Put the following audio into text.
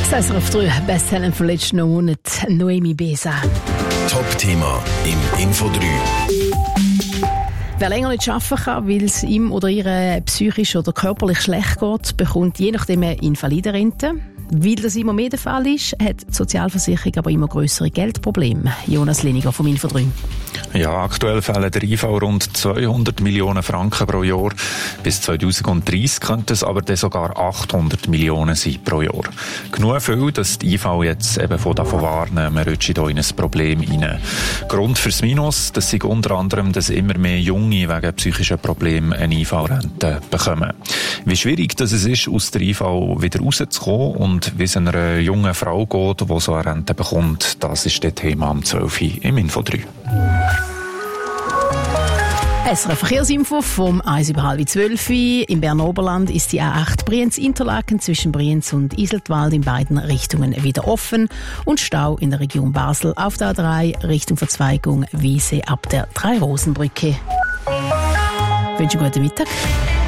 Das SRF 3 Bestseller vom letzten Monat, Noemi Besa. Top-Thema im Info 3. Wer länger nicht arbeiten kann, weil es ihm oder ihr psychisch oder körperlich schlecht geht, bekommt je nachdem eine Invalidenrente. Weil das immer mehr der Fall ist, hat die Sozialversicherung aber immer grössere Geldprobleme. Jonas Leniger vom Info 3. Ja, aktuell fehlen der IV rund 200 Millionen Franken pro Jahr. Bis 2030 könnte es aber dann sogar 800 Millionen sein pro Jahr. Genug viel, dass die IV jetzt eben davon warnen, man rutscht hier in ein Problem rein. Grund fürs Minus, das ist unter anderem, dass immer mehr Junge wegen psychischen Problemen eine IV-Rente bekommen. Wie schwierig das ist, aus der IV wieder rauszukommen und wie es einer jungen Frau geht, die so eine Rente bekommt, das ist das Thema am 12 Uhr im Info 3. SRF Verkehrsinfo vom 11:30. Im Berner Oberland ist die A8 Brienz-Interlaken zwischen Brienz und Iseltwald in beiden Richtungen wieder offen und Stau in der Region Basel auf der A3 Richtung Verzweigung Wiese ab der Drei-Rosen-Brücke. Ich wünsche einen guten Mittag.